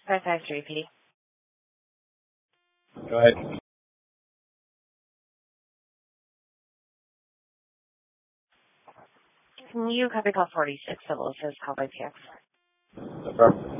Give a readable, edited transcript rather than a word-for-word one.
553P. Go ahead. Can you copy call 46 that will says call by PX? No problem.